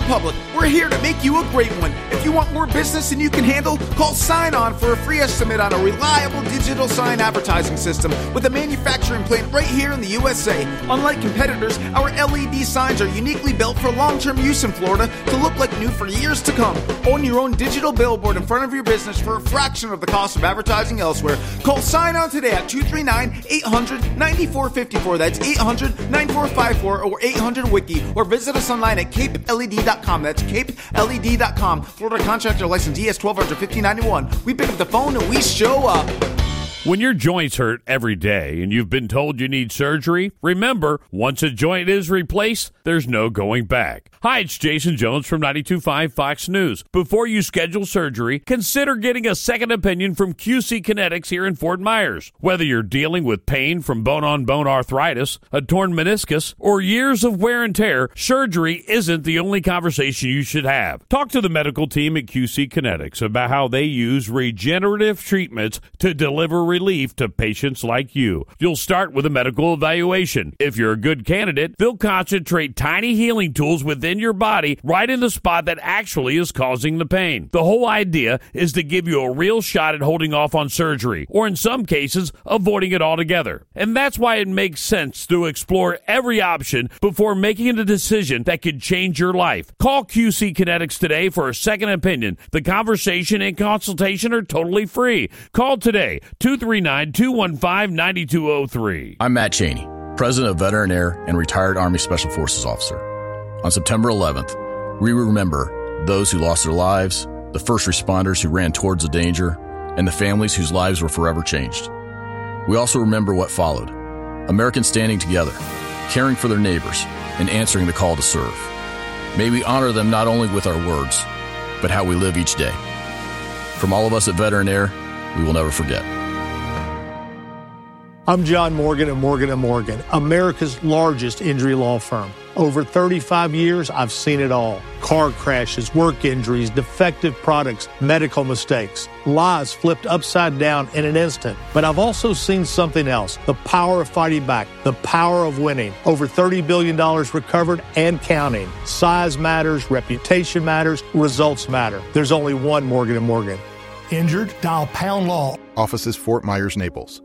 Republic. We're here to make you a great one. If you want more business than you can handle, call Sign On for a free estimate on a reliable digital sign advertising system with a manufacturing plant right here in the USA. Unlike competitors, our LED signs are uniquely built for long-term use in Florida to look like new for years to come. Own your own digital billboard in front of your business for a fraction of the cost of advertising elsewhere. Call Sign On today at 239-800-9454. That's 800-9454 or 800-WIKI. Or visit us online at capeled.com. That's capeled.com. Florida contractor license ES 1200-5091. We pick up the phone and we show up. When your joints hurt every day and you've been told you need surgery, remember, once a joint is replaced, there's no going back. Hi, it's Jason Jones from 92.5 Fox News. Before you schedule surgery, consider getting a second opinion from QC Kinetics here in Fort Myers. Whether you're dealing with pain from bone-on-bone arthritis, a torn meniscus, or years of wear and tear, surgery isn't the only conversation you should have. Talk to the medical team at QC Kinetics about how they use regenerative treatments to deliver relief to patients like you. You'll start with a medical evaluation. If you're a good candidate, they'll concentrate tiny healing tools within your body right in the spot that actually is causing the pain. The whole idea is to give you a real shot at holding off on surgery, or in some cases, avoiding it altogether. And that's why it makes sense to explore every option before making a decision that could change your life. Call QC Kinetics today for a second opinion. The conversation and consultation are totally free. Call today, 239-215-9203. I'm Matt Cheney, President of Veteran Air and retired Army Special Forces officer. On September 11th, we remember those who lost their lives, the first responders who ran towards the danger, and the families whose lives were forever changed. We also remember what followed: Americans standing together, caring for their neighbors, and answering the call to serve. May we honor them not only with our words, but how we live each day. From all of us at Veteran Air, we will never forget. I'm John Morgan of Morgan & Morgan, America's largest injury law firm. Over 35 years, I've seen it all. Car crashes, work injuries, defective products, medical mistakes, lives flipped upside down in an instant. But I've also seen something else: the power of fighting back, the power of winning. Over $30 billion recovered and counting. Size matters, reputation matters, results matter. There's only one Morgan & Morgan. Injured? Dial Pound Law. Offices Fort Myers, Naples.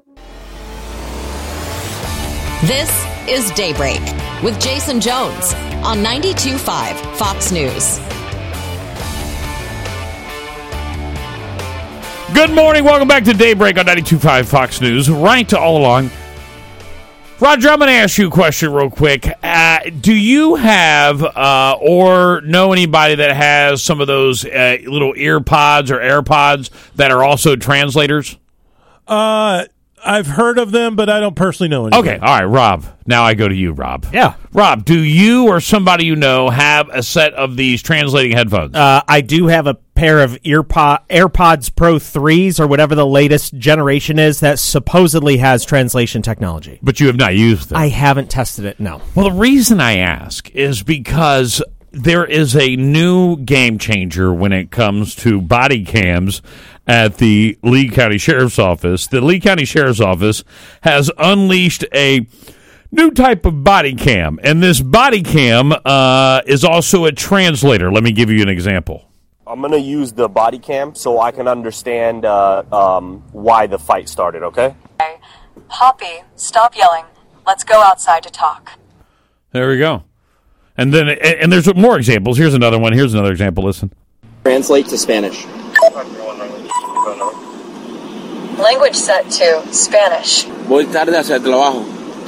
This is Daybreak with Jason Jones on 92.5 Fox News. Good morning. Welcome back to Daybreak on 92.5 Fox News. Right to all along. Roger, I'm going to ask you a question real quick. Do you have or know anybody that has some of those little ear pods or AirPods that are also translators? I've heard of them, but I don't personally know anybody. Okay, all right, Rob. Now I go to you, Rob. Yeah. Rob, do you or somebody you know have a set of these translating headphones? I do have a pair of AirPods Pro 3s or whatever the latest generation is that supposedly has translation technology. But you have not used them. I haven't tested it, no. Well, the reason I ask is because there is a new game changer when it comes to body cams at the Lee County Sheriff's Office. The Lee County Sheriff's Office has unleashed a new type of body cam, and this body cam is also a translator. Let me give you an example. I'm going to use the body cam so I can understand why the fight started, okay? Hey, Poppy, stop yelling. Let's go outside to talk. There we go. And then, and there's more examples. Here's another one. Here's another example. Listen. Translate to Spanish. Language set to Spanish. Voy tarde a hacer trabajo.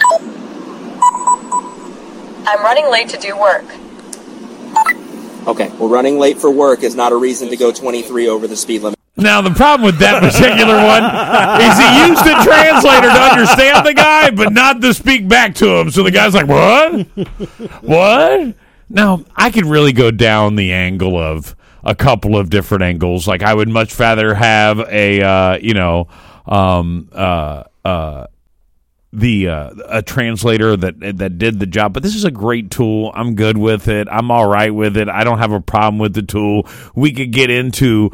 I'm running late to do work. Okay, well, running late for work is not a reason to go 23 over the speed limit. Now, the problem with that particular one is he used the translator to understand the guy, but not to speak back to him. So the guy's like, what? What? Now, I could really go down the angle of a couple of different angles. Like, I would much rather have a, a translator that did the job. But this is a great tool. I'm good with it. I'm all right with it. I don't have a problem with the tool. We could get into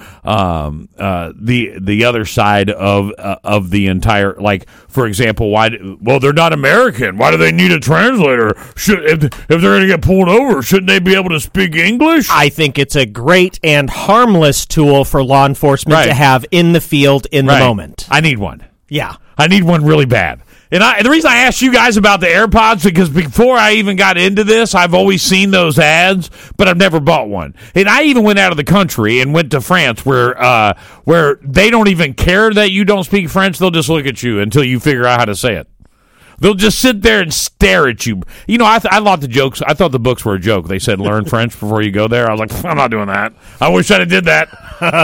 the other side of the entire, like, for example, they're not American. Why do they need a translator? If they're going to get pulled over, shouldn't they be able to speak English? I think it's a great and harmless tool for law enforcement to have in the field in the moment. I need one. Yeah. I need one really bad. And the reason I asked you guys about the AirPods, because before I even got into this, I've always seen those ads, but I've never bought one. And I even went out of the country and went to France, where they don't even care that you don't speak French. They'll just look at you until you figure out how to say it. They'll just sit there and stare at you. You know, I thought the jokes. I thought the books were a joke. They said learn French before you go there. I was like, I'm not doing that. I wish I'd have did that.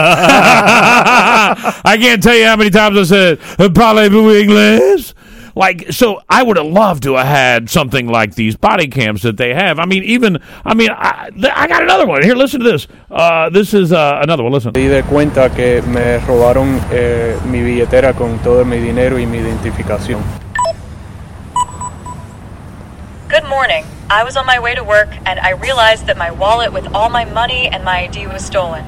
I can't tell you how many times I said parlez-vous English. Like, so I would have loved to have had something like these body cams that they have. I got another one. Here, listen to this. This is another one. Listen. Me di cuenta que me robaron mi billetera con todo mi dinero y mi identificación. Good morning. I was on my way to work and I realized that my wallet with all my money and my ID was stolen.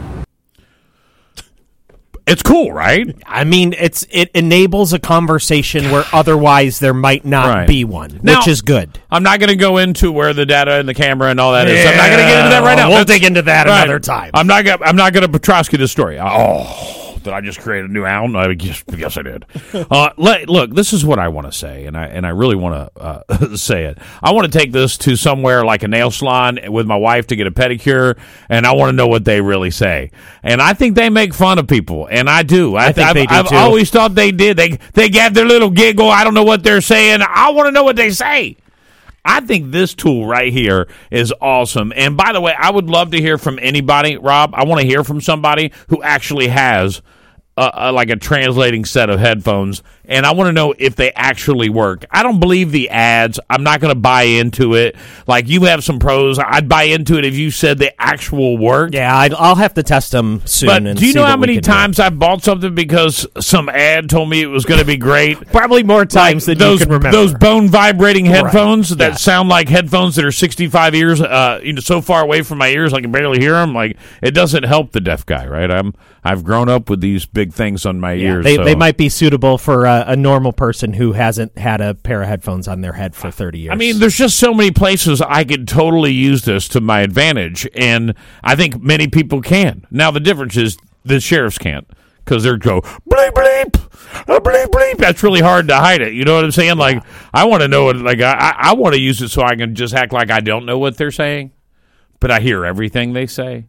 It's cool, right? I mean, it enables a conversation where otherwise there might not be one, which is good. I'm not going to go into where the data and the camera and all that is. I'm not going to get into that right now. We'll dig into that another time. I'm not going to Petrosky this story. Did I just create a new owl? Yes, I did. Look, this is what I want to say, and I really want to say it. I want to take this to somewhere like a nail salon with my wife to get a pedicure, and I want to know what they really say. And I think they make fun of people, and I do. I think they do, I've always thought they did. They got their little giggle. I don't know what they're saying. I want to know what they say. I think this tool right here is awesome. And by the way, I would love to hear from anybody, Rob. I want to hear from somebody who actually has like a translating set of headphones, and I want to know if they actually work. I don't believe the ads. I'm not going to buy into it. Like, you have some pros. I'd buy into it if you said the actual work. Yeah, I'll have to test them soon. But do you know how many times I bought something because some ad told me it was going to be great? Probably more times than you can remember. Those bone-vibrating headphones that sound like headphones that are 65 years, so far away from my ears I can barely hear them. Like, it doesn't help the deaf guy, right? I've grown up with these big things on my ears. They might be suitable for a normal person who hasn't had a pair of headphones on their head for 30 years. I mean, there's just so many places I could totally use this to my advantage, and I think many people can. Now, the difference is the sheriffs can't, because they're go, bleep, bleep, bleep, bleep. That's really hard to hide it. You know what I'm saying? Like, I want to know it. Like, I want to use it so I can just act like I don't know what they're saying, but I hear everything they say.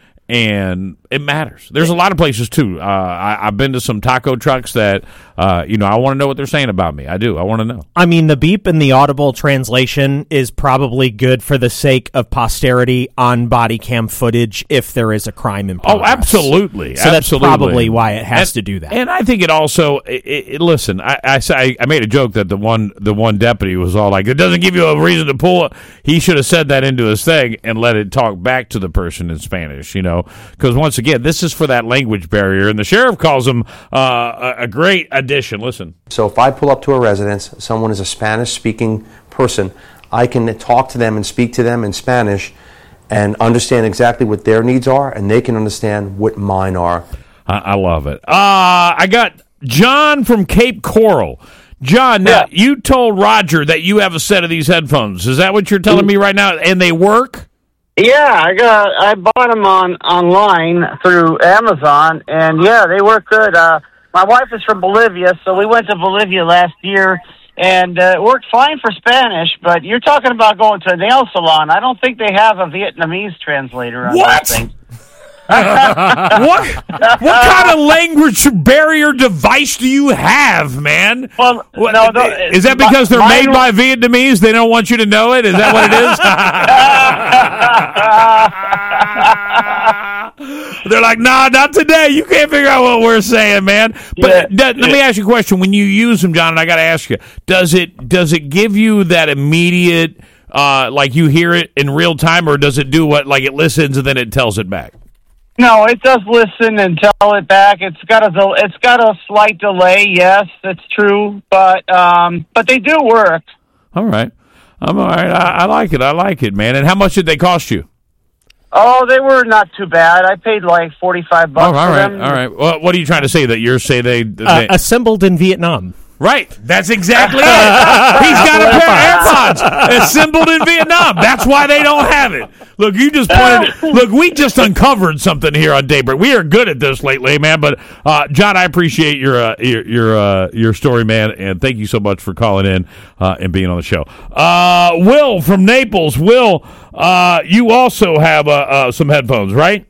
And it matters. There's a lot of places, too. I've been to some taco trucks that, I want to know what they're saying about me. I do. I want to know. I mean, the beep and the audible translation is probably good for the sake of posterity on body cam footage if there is a crime in progress. Oh, absolutely. So that's probably why it has to do that. And I think it also, listen, I made a joke that the one deputy was all like, it doesn't give you a reason to pull it. He should have said that into his thing and let it talk back to the person in Spanish, because once again, this is for that language barrier, and the sheriff calls them a great addition. Listen. So if I pull up to a residence, someone is a Spanish-speaking person, I can talk to them and speak to them in Spanish and understand exactly what their needs are, and they can understand what mine are. I love it. I got John from Cape Coral. John, now, you told Roger that you have a set of these headphones. Is that what you're telling me right now? And they work? Yeah, I bought them online through Amazon, and they work good. My wife is from Bolivia, so we went to Bolivia last year, and it worked fine for Spanish. But you're talking about going to a nail salon. I don't think they have a Vietnamese translator on those things. What kind of language barrier device do you have, man? Well, is that because they're made by Vietnamese? They don't want you to know it? Is that what it is? They're like, nah, not today. You can't figure out what we're saying, man. But let me ask you a question. When you use them, John, and I got to ask you, does it give you that immediate, like you hear it in real time, or does it do what, like it listens and then it tells it back? No, it does listen and tell it back. It's got a slight delay. Yes, that's true, but they do work. All right. I'm all right. I like it. I like it, man. And how much did they cost you? Oh, they were not too bad. I paid like $45 for them. All right. Well, what are you trying to say? That you're say they assembled in Vietnam. Right. That's exactly it. He's got a pair of AirPods assembled in Vietnam. That's why they don't have it. Look, you just pointed. Look, we just uncovered something here on Daybreak. We are good at this lately, man. But John, I appreciate your story, man, and thank you so much for calling in and being on the show. Will from Naples. Will, you also have some headphones, right?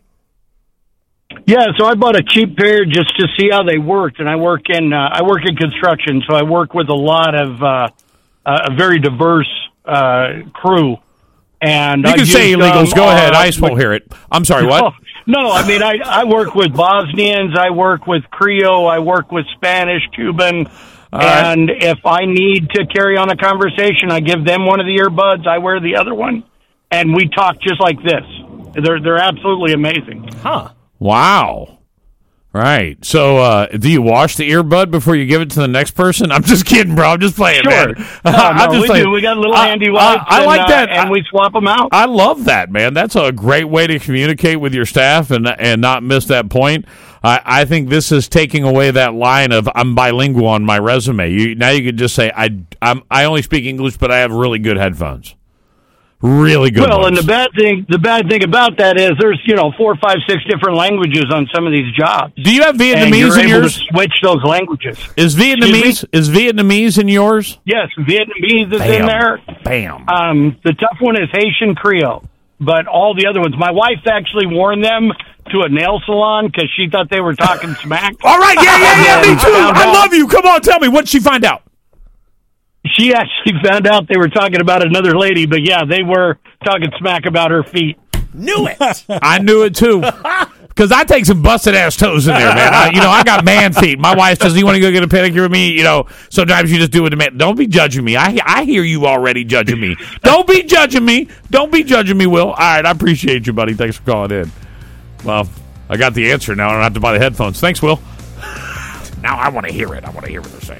Yeah, so I bought a cheap pair just to see how they worked, and I work in construction, so I work with a lot of a very diverse crew. And you can say illegals. Go ahead. ICE won't hear it. I'm sorry. What? No, I mean I work with Bosnians, I work with Creole, I work with Spanish, Cuban, and if I need to carry on a conversation, I give them one of the earbuds, I wear the other one, and we talk just like this. They're absolutely amazing. Huh. Wow. Right. So, do you wash the earbud before you give it to the next person? I'm just kidding, bro. I'm just playing, sure. man. No, we do. We got little handy wipes. I like that. And we swap them out. I love that, man. That's a great way to communicate with your staff and not miss that point. I think this is taking away that line of I'm bilingual on my resume. Now you can just say I only speak English, but I have really good headphones. Really good. Well, ones. And the bad thing about that is there's 4, 5, 6 different languages on some of these jobs. Do you have Vietnamese in yours? To switch those languages. Is Vietnamese in yours? Yes, Vietnamese is in there. Bam. The tough one is Haitian Creole, but all the other ones. My wife actually warned them to a nail salon because she thought they were talking smack. All right, yeah, me too. I love you. Come on, tell me, what did she find out? She actually found out they were talking about another lady, but yeah, they were talking smack about her feet. Knew it. I knew it too. Because I take some busted ass toes in there, man. I got man feet. My wife says, "You want to go get a pedicure with me?" Sometimes you just do it to man. Don't be judging me. I hear you already judging me. Don't be judging me. Don't be judging me, Will. All right, I appreciate you, buddy. Thanks for calling in. Well, I got the answer now. I don't have to buy the headphones. Thanks, Will. Now I want to hear it. I want to hear what they're saying.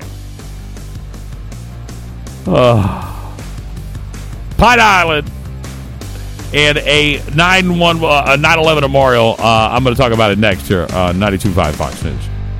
Pine Island and a 9/11 memorial. I'm going to talk about it next here on 92.5 Fox News.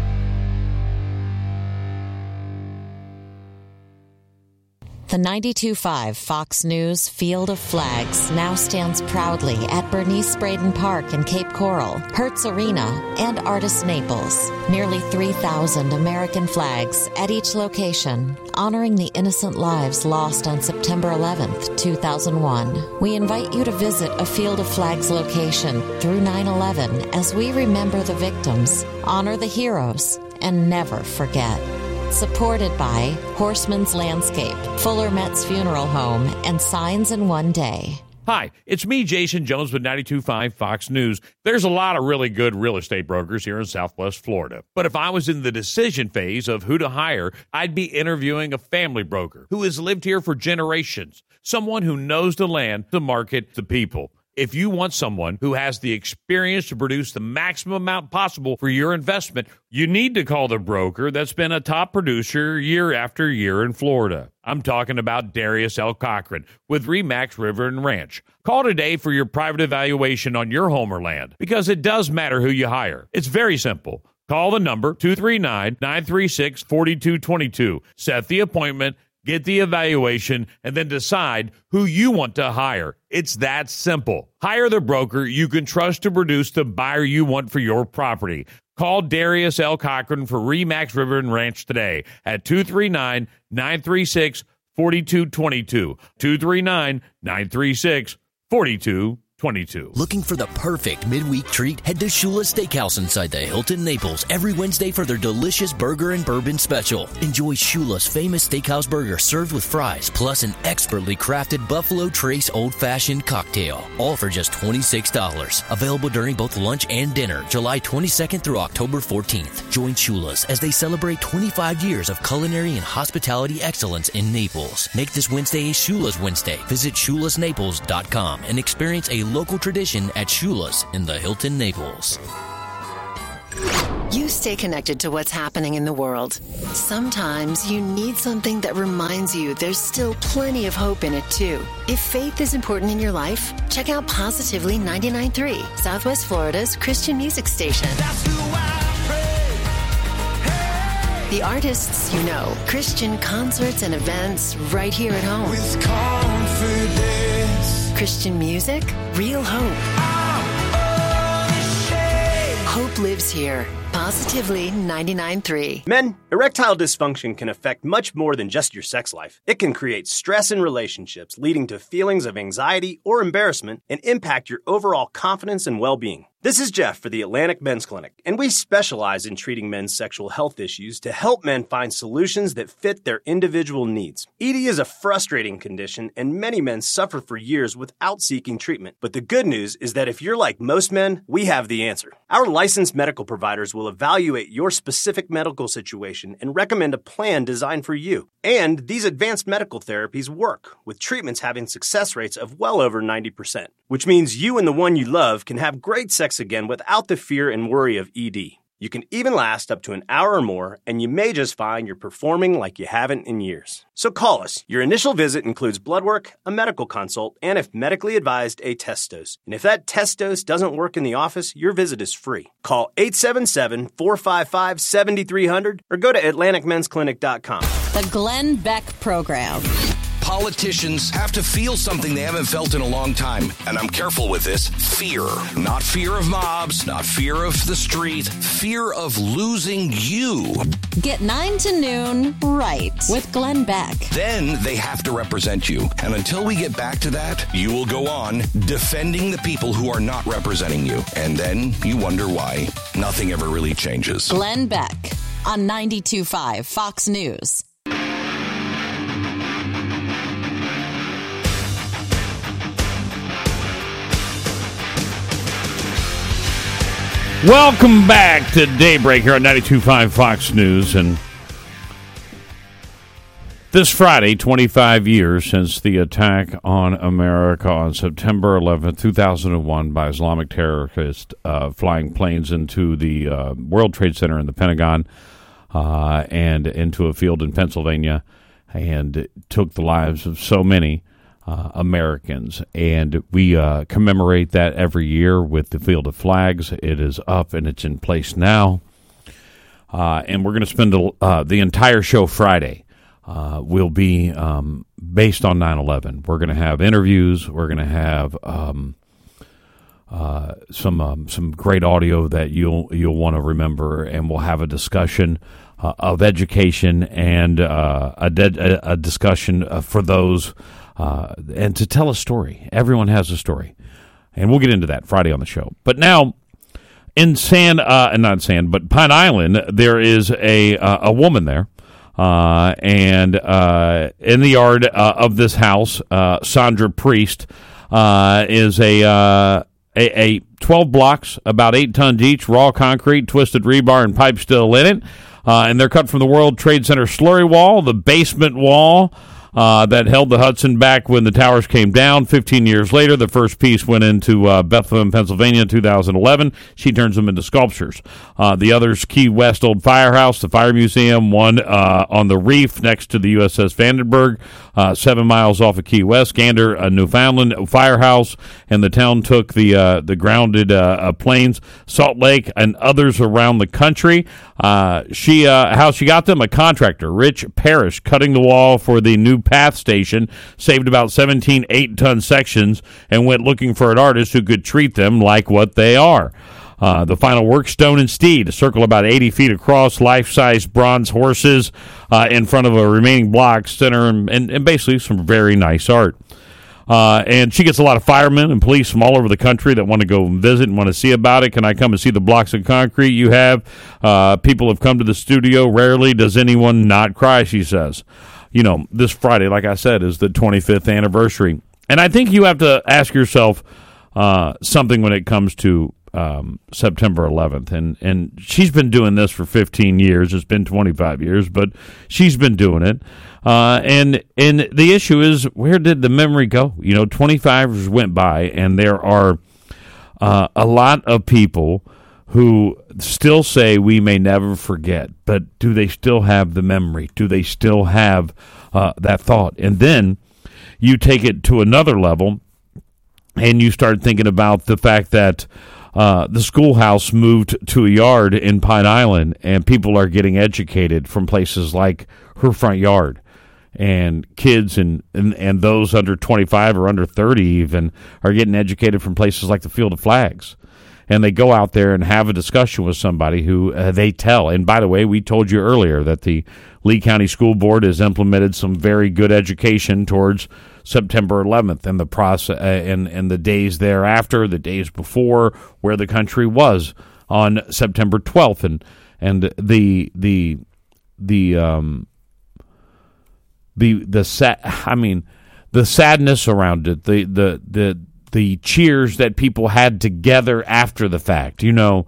The 92.5 Fox News Field of Flags now stands proudly at Bernice Braden Park in Cape Coral, Hertz Arena, and Artist Naples. Nearly 3,000 American flags at each location, honoring the innocent lives lost on September 11th, 2001. We invite you to visit a Field of Flags location through 9/11 as we remember the victims, honor the heroes, and never forget. Supported by Horseman's Landscape, Fuller Metz Funeral Home, and Signs in One Day. Hi, it's me, Jason Jones with 92.5 Fox News. There's a lot of really good real estate brokers here in Southwest Florida. But if I was in the decision phase of who to hire, I'd be interviewing a family broker who has lived here for generations, someone who knows the land, the market, the people. If you want someone who has the experience to produce the maximum amount possible for your investment, you need to call the broker that's been a top producer year after year in Florida. I'm talking about Darius L. Cochran with RE/MAX River and Ranch. Call today for your private evaluation on your home or land, because it does matter who you hire. It's very simple. Call the number 239-936-4222. Set the appointment, get the evaluation, and then decide who you want to hire. It's that simple. Hire the broker you can trust to produce the buyer you want for your property. Call Darius L. Cochran for RE/MAX River and Ranch today at 239-936-4222. 239-936-4222. Looking for the perfect midweek treat? Head to Shula's Steakhouse inside the Hilton Naples every Wednesday for their delicious burger and bourbon special. Enjoy Shula's famous steakhouse burger served with fries, plus an expertly crafted Buffalo Trace old-fashioned cocktail, all for just $26. Available during both lunch and dinner, July 22nd through October 14th. Join Shula's as they celebrate 25 years of culinary and hospitality excellence in Naples. Make this Wednesday a Shula's Wednesday. Visit ShulasNaples.com and experience a local tradition at Shula's in the Hilton Naples. You stay connected to what's happening in the world. Sometimes you need something that reminds you there's still plenty of hope in it, too. If faith is important in your life, check out Positively 99.3, Southwest Florida's Christian music station. That's who I pray. Hey. The artists you know, Christian concerts and events right here at home. With confidence. Christian music, real hope. Hope lives here. Positively 99.3. Men, erectile dysfunction can affect much more than just your sex life. It can create stress in relationships, leading to feelings of anxiety or embarrassment, and impact your overall confidence and well-being. This is Jeff for the Atlantic Men's Clinic, and we specialize in treating men's sexual health issues to help men find solutions that fit their individual needs. ED is a frustrating condition, and many men suffer for years without seeking treatment. But the good news is that if you're like most men, we have the answer. Our licensed medical providers will evaluate your specific medical situation and recommend a plan designed for you. And these advanced medical therapies work, with treatments having success rates of well over 90%, which means you and the one you love can have great sex again without the fear and worry of ED. You can even last up to an hour or more, and you may just find you're performing like you haven't in years. So call us. Your initial visit includes blood work, a medical consult, and if medically advised, a test dose. And if that test dose doesn't work in the office, your visit is free. Call 877-455-7300 or go to AtlanticMen'sClinic.com. The Glenn Beck Program. Politicians have to feel something they haven't felt in a long time. And I'm careful with this. Fear. Not fear of mobs, not fear of the street, fear of losing you. Get 9 to noon right with Glenn Beck. Then they have to represent you. And until we get back to that, you will go on defending the people who are not representing you. And then you wonder why nothing ever really changes. Glenn Beck on 92.5 Fox News. Welcome back to Daybreak here on 92.5 Fox News. And this Friday, 25 years since the attack on America on September 11th, 2001 by Islamic terrorists flying planes into the World Trade Center in the Pentagon and into a field in Pennsylvania, and took the lives of so many Americans, and we commemorate that every year with the Field of Flags. It is up and it's in place now, and we're going to spend the entire show Friday will be based on 9/11. We're going to have interviews. We're going to have some great audio that you'll want to remember, and we'll have a discussion of education and a discussion for those. And to tell a story. Everyone has a story. And we'll get into that Friday on the show. But now, in Pine Island, there is a woman there. And in the yard of this house, Sandra Priest is a 12 blocks, about 8 tons each, raw concrete, twisted rebar, and pipe still in it. And they're cut from the World Trade Center slurry wall, the basement wall, that held the Hudson back when the towers came down. 15 years later, the first piece went into Bethlehem, Pennsylvania in 2011. She turns them into sculptures. The others, Key West Old Firehouse, the Fire Museum, one on the reef next to the USS Vandenberg, 7 miles off of Key West. Gander, Newfoundland Firehouse, and the town took the grounded planes. Salt Lake and others around the country. How she got them? A contractor, Rich Parrish, cutting the wall for the new Path Station, saved about 17 8-ton sections, and went looking for an artist who could treat them like what they are. The final work, Stone and Steed, a circle about 80 feet across, life-size bronze horses in front of a remaining block center, and basically some very nice art. And she gets a lot of firemen and police from all over the country that want to go visit and want to see about it. Can I come and see the blocks of concrete you have? People have come to the studio. Rarely does anyone not cry, she says. You know, this Friday, like I said, is the 25th anniversary. And I think you have to ask yourself something when it comes to September 11th, and she's been doing this for 15 years. It's been 25 years, but she's been doing it. And the issue is, where did the memory go? 25 years went by, and there are a lot of people who still say we may never forget, but do they still have the memory? Do they still have that thought? And then you take it to another level, and you start thinking about the fact that the schoolhouse moved to a yard in Pine Island, and people are getting educated from places like her front yard. And kids and those under 25 or under 30 even are getting educated from places like the Field of Flags. And they go out there and have a discussion with somebody who they tell. And by the way, we told you earlier that the Lee County School Board has implemented some very good education towards September 11th and the process and the days thereafter, the days before, where the country was on September 12th, and the sadness around it, the cheers that people had together after the fact.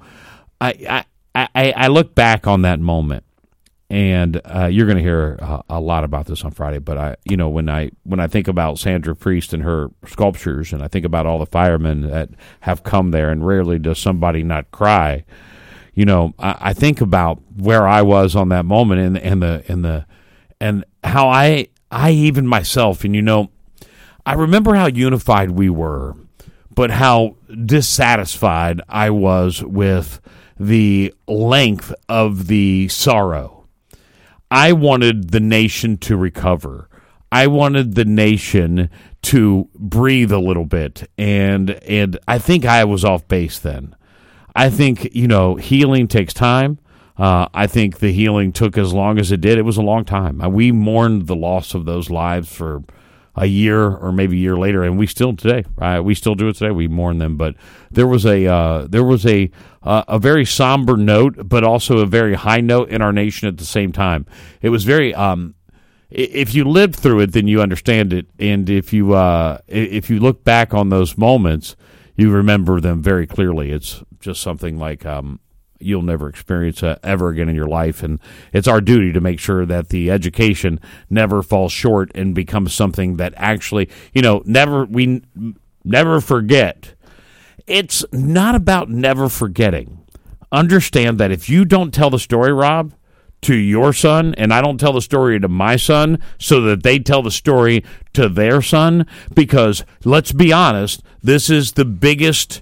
I look back on that moment, and you're going to hear a lot about this on Friday. But when I think about Sandra Priest and her sculptures, and I think about all the firemen that have come there, and rarely does somebody not cry. I think about where I was on that moment, and how I even myself, and I remember how unified we were, but how dissatisfied I was with the length of the sorrow. I wanted the nation to recover. I wanted the nation to breathe a little bit, and I think I was off base then. I think, healing takes time. I think the healing took as long as it did. It was a long time. We mourned the loss of those lives for a year or maybe a year later, and we still do it today. We mourn them, but there was a very somber note, but also a very high note in our nation at the same time. It was very. If you lived through it, then you understand it, and if you look back on those moments, you remember them very clearly. It's just something like you'll never experience ever again in your life, and it's our duty to make sure that the education never falls short and becomes something that actually, we never forget. It's not about never forgetting. Understand that if you don't tell the story, Rob, to your son, and I don't tell the story to my son so that they tell the story to their son, because let's be honest, this is the biggest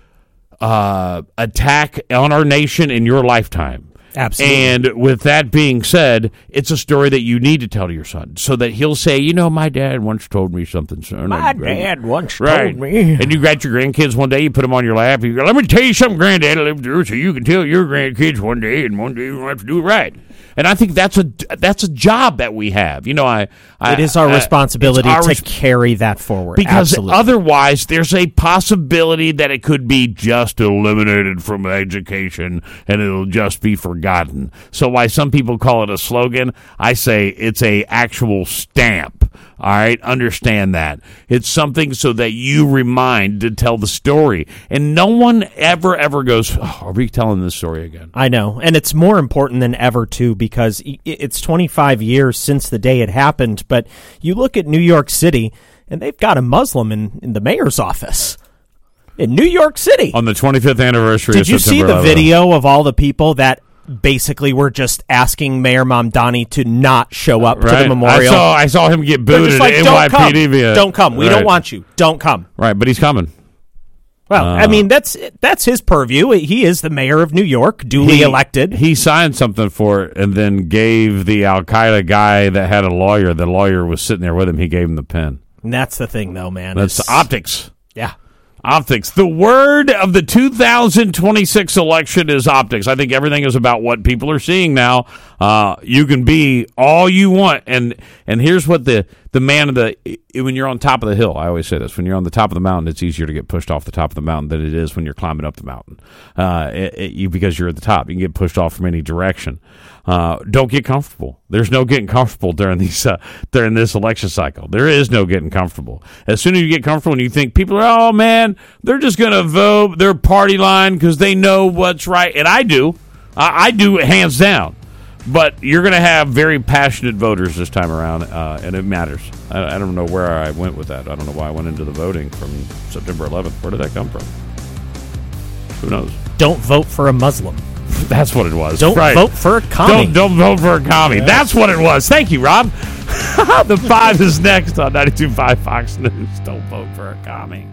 attack on our nation in your lifetime. Absolutely. And with that being said, it's a story that you need to tell to your son so that he'll say, my dad once told me something, son. My dad once told me. And you got your grandkids one day, you put them on your lap, you go, let me tell you something Granddad lived through so you can tell your grandkids one day, and one day you don't have to do it right. And I think that's a job that we have. It is our responsibility to carry that forward. Because Absolutely. Otherwise, there's a possibility that it could be just eliminated from education and it'll just be forgotten. So why some people call it a slogan, I say it's a actual stamp. All right, understand that. It's something so that you remind to tell the story. And no one ever goes, are we telling this story again? I know. And it's more important than ever, too, because it's 25 years since the day it happened. But you look at New York City, and they've got a Muslim in the mayor's office in New York City. On the 25th anniversary Did of you September see the 11th. video of all the people that basically were just asking Mayor Mamdani to not show up to the memorial? I saw him get booed at NYPD. Don't come. We don't want you. Don't come. Right, but he's coming. Well, I mean, that's his purview. He is the mayor of New York, duly elected. He signed something for it and then gave the Al-Qaeda guy that had a lawyer, the lawyer was sitting there with him, he gave him the pen. And that's the thing, though, man. That's optics. Yeah. Optics. The word of the 2026 election is optics. I think everything is about what people are seeing now. You can be all you want, and here's what the man of when you're on top of the hill. I always say this: when you're on the top of the mountain, it's easier to get pushed off the top of the mountain than it is when you're climbing up the mountain. Because you're at the top, you can get pushed off from any direction. Don't get comfortable. There's no getting comfortable during this election cycle. There is no getting comfortable. As soon as you get comfortable and you think people are, oh man, they're just going to vote their party line because they know what's right, and I do hands down. But you're going to have very passionate voters this time around, and it matters. I don't know where I went with that. I don't know why I went into the voting from September 11th. Where did that come from? Who knows? Don't vote for a Muslim. That's what it was. Don't vote for a commie. Don't vote for a commie. Yeah. That's what it was. Thank you, Rob. The 5 is next on 92.5 Fox News. Don't vote for a commie.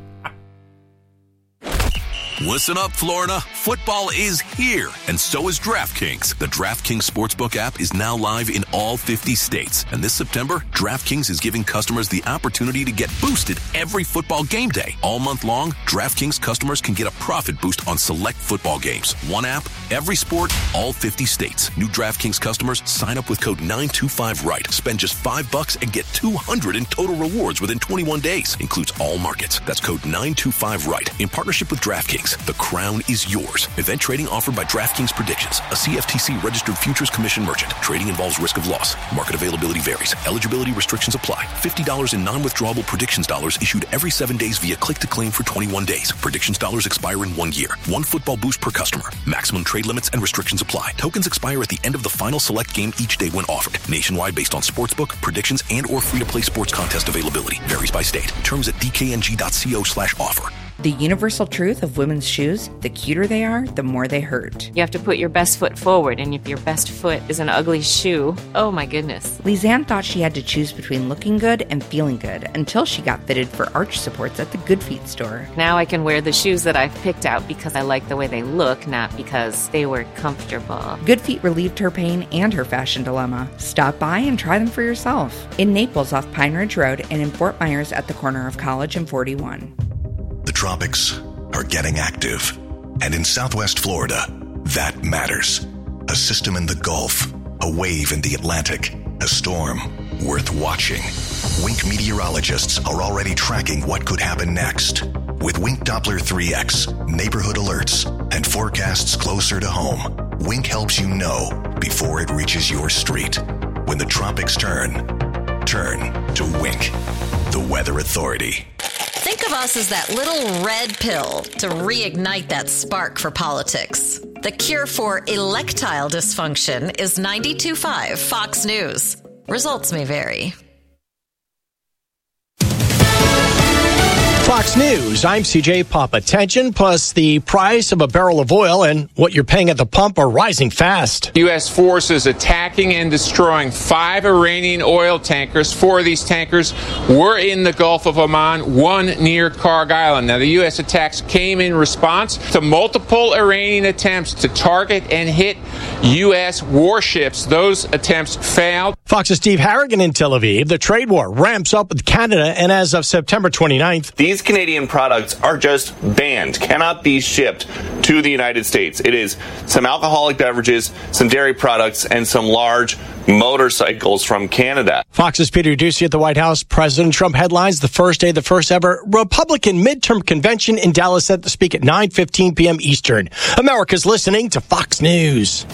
Listen up, Florida. Football is here, and so is DraftKings. The DraftKings Sportsbook app is now live in all 50 states. And this September, DraftKings is giving customers the opportunity to get boosted every football game day. All month long, DraftKings customers can get a profit boost on select football games. One app, every sport, all 50 states. New DraftKings customers sign up with code 925RIGHT. Spend just $5 and get $200 in total rewards within 21 days. Includes all markets. That's code 925RIGHT. In partnership with DraftKings, the crown is yours. Event trading offered by DraftKings Predictions, a CFTC registered futures commission merchant. Trading involves risk of loss. Market availability varies. Eligibility restrictions apply. $50 in non-withdrawable predictions dollars issued every 7 days via click to claim for 21 days. Predictions dollars expire in 1 year. One football boost per customer. Maximum trade limits and restrictions apply. Tokens expire at the end of the final select game each day when offered. Nationwide based on sportsbook, predictions, and or free-to-play sports contest availability. Varies by state. Terms at dkng.co/offer. The universal truth of women's shoes, the cuter they are, the more they hurt. You have to put your best foot forward, and if your best foot is an ugly shoe, oh my goodness. Lisanne thought she had to choose between looking good and feeling good until she got fitted for arch supports at the Good Feet store. Now I can wear the shoes that I've picked out because I like the way they look, not because they were comfortable. Good Feet relieved her pain and her fashion dilemma. Stop by and try them for yourself. In Naples off Pine Ridge Road and in Fort Myers at the corner of College and 41. The tropics are getting active, and in Southwest Florida, that matters. A system in the Gulf, a wave in the Atlantic, a storm worth watching. Wink meteorologists are already tracking what could happen next. With Wink Doppler 3X, neighborhood alerts, and forecasts closer to home, Wink helps you know before it reaches your street. When the tropics turn to Wink, the Weather Authority. Think of us as that little red pill to reignite that spark for politics. The cure for electile dysfunction is 92.5 Fox News. Results may vary. Fox News, I'm CJ Papa. Tension plus the price of a barrel of oil and what you're paying at the pump are rising fast. U.S. forces attacking and destroying 5 Iranian oil tankers. 4 of these tankers were in the Gulf of Oman, 1 near Karg Island. Now, the U.S. attacks came in response to multiple Iranian attempts to target and hit U.S. warships. Those attempts failed. Fox's Steve Harrigan in Tel Aviv. The trade war ramps up with Canada, and as of September 29th, these Canadian products are just banned, cannot be shipped to the United States. It is some alcoholic beverages, some dairy products, and some large motorcycles from Canada. Fox's Peter Doocy at the White House. President Trump headlines the first ever Republican midterm convention in Dallas set to speak at 9:15 p.m. Eastern. America's listening to Fox News.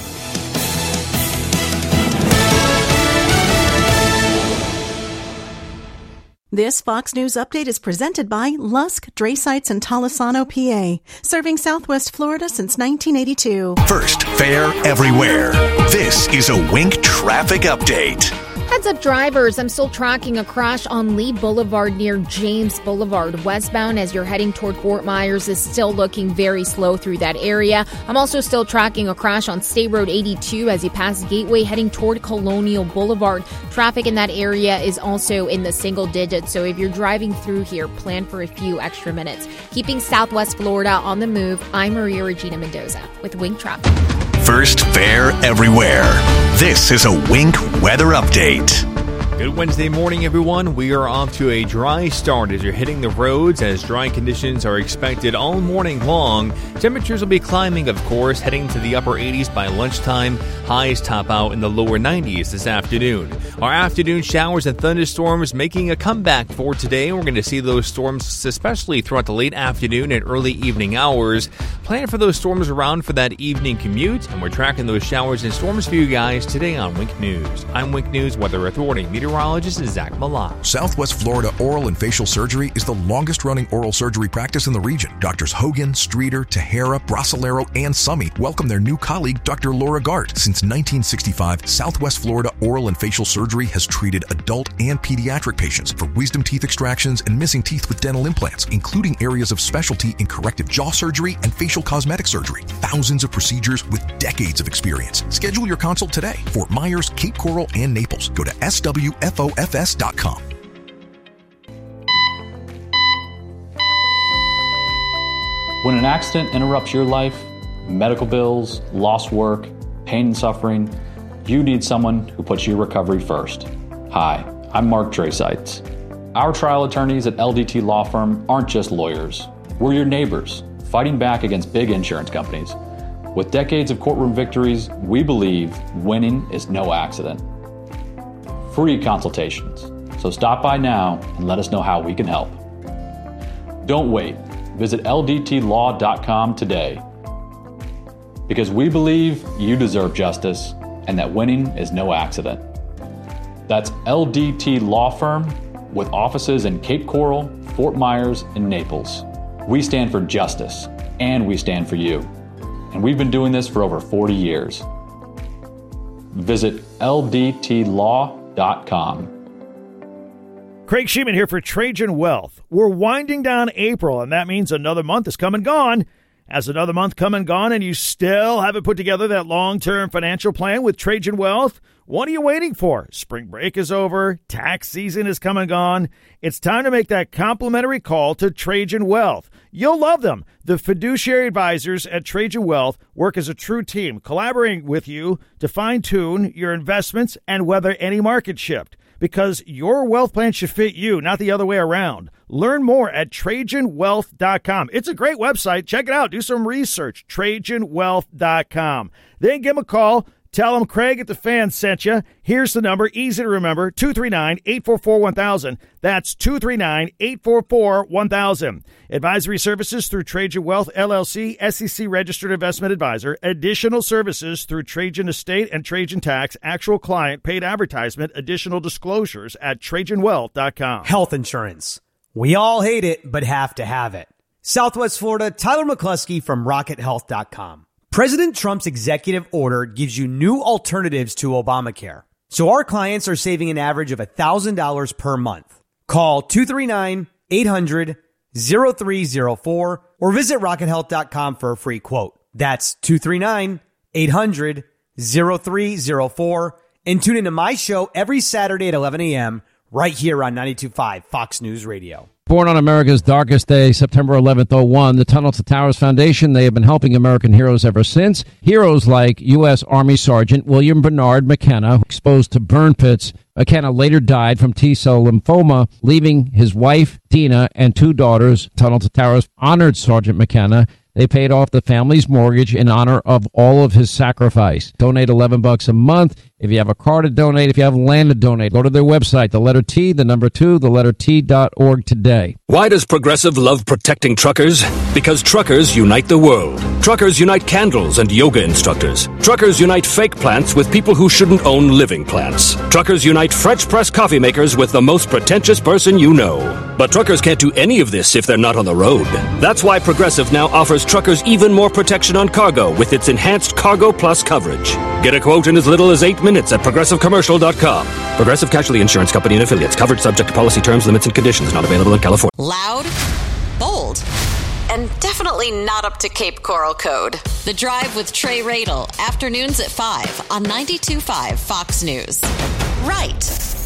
This Fox News update is presented by Lusk, Dray Sites in Talisano, PA, serving Southwest Florida since 1982. First, fair everywhere. This is a Wink traffic update. Heads up drivers, I'm still tracking a crash on Lee Boulevard near James Boulevard. Westbound as you're heading toward Fort Myers is still looking very slow through that area. I'm also still tracking a crash on State Road 82 as you pass Gateway heading toward Colonial Boulevard. Traffic in that area is also in the single digits, so if you're driving through here, plan for a few extra minutes. Keeping Southwest Florida on the move, I'm Maria Regina Mendoza with Wink Traffic. First, fair everywhere. This is a Wink weather update. Good Wednesday morning, everyone. We are off to a dry start as you're hitting the roads, as dry conditions are expected all morning long. Temperatures will be climbing, of course, heading to the upper 80s by lunchtime. Highs top out in the lower 90s this afternoon. Our afternoon showers and thunderstorms making a comeback for today. We're going to see those storms, especially throughout the late afternoon and early evening hours. Plan for those storms around for that evening commute, and we're tracking those showers and storms for you guys today on Wink News. I'm Wink News Weather Authority meteorologist Zach Malott. Southwest Florida Oral and Facial Surgery is the longest-running oral surgery practice in the region. Doctors Hogan, Streeter, Tejera, Bracalero, and Summey welcome their new colleague, Dr. Laura Gart. Since 1965, Southwest Florida Oral and Facial Surgery has treated adult and pediatric patients for wisdom teeth extractions and missing teeth with dental implants, including areas of specialty in corrective jaw surgery and facial cosmetic surgery. Thousands of procedures with decades of experience. Schedule your consult today. Fort Myers, Cape Coral, and Naples. Go to swfofs.com. When an accident interrupts your life, medical bills, lost work, pain and suffering, you need someone who puts your recovery first. Hi, I'm Mark Dresites. Our trial attorneys at LDT Law Firm aren't just lawyers. We're your neighbors, fighting back against big insurance companies. With decades of courtroom victories, we believe winning is no accident. Free consultations. So stop by now and let us know how we can help. Don't wait. Visit ldtlaw.com today. Because we believe you deserve justice and that winning is no accident. That's LDT Law Firm with offices in Cape Coral, Fort Myers, and Naples. We stand for justice and we stand for you. And we've been doing this for over 40 years. Visit ldtlaw.com. Craig Sheeman here for Trajan Wealth. We're winding down April, and that means another month is come and gone. Has another month come and gone, and you still haven't put together that long-term financial plan with Trajan Wealth? What are you waiting for? Spring break is over. Tax season is come and gone. It's time to make that complimentary call to Trajan Wealth. You'll love them. The fiduciary advisors at Trajan Wealth work as a true team, collaborating with you to fine-tune your investments and weather any market shift. Because your wealth plan should fit you, not the other way around. Learn more at TrajanWealth.com. It's a great website. Check it out. Do some research. TrajanWealth.com. Then give them a call. Tell them Craig at the Fan sent you. Here's the number, easy to remember, 239-844-1000. That's 239-844-1000. Advisory services through Trajan Wealth, LLC, SEC-registered investment advisor. Additional services through Trajan Estate and Trajan Tax. Actual client, paid advertisement. Additional disclosures at TrajanWealth.com. Health insurance. We all hate it, but have to have it. Southwest Florida, Tyler McCluskey from RocketHealth.com. President Trump's executive order gives you new alternatives to Obamacare. So our clients are saving an average of $1,000 per month. Call 239-800-0304 or visit RocketHealth.com for a free quote. That's 239-800-0304. And tune into my show every Saturday at 11 a.m. right here on 92.5 Fox News Radio. Born on America's darkest day, September 11th, 2001, the Tunnel to Towers Foundation, they have been helping American heroes ever since. Heroes like U.S. Army Sergeant William Bernard McKenna, exposed to burn pits. McKenna later died from T-cell lymphoma, leaving his wife, Dina, and 2 daughters. Tunnel to Towers honored Sergeant McKenna. They paid off the family's mortgage in honor of all of his sacrifice. Donate $11 a month. If you have a car to donate, if you have land to donate, go to their website, the letter T, the number 2, the letter T.org today. Why does Progressive love protecting truckers? Because truckers unite the world. Truckers unite candles and yoga instructors. Truckers unite fake plants with people who shouldn't own living plants. Truckers unite French press coffee makers with the most pretentious person you know. But truckers can't do any of this if they're not on the road. That's why Progressive now offers truckers even more protection on cargo with its enhanced Cargo Plus coverage. Get a quote in as little as 8 minutes at ProgressiveCommercial.com. Progressive Casualty Insurance Company and Affiliates. Coverage subject to policy terms, limits, and conditions. Not available in California. Loud, bold, and definitely not up to Cape Coral code. The Drive with Trey Radel. Afternoons at 5 on 92.5 Fox News. Right.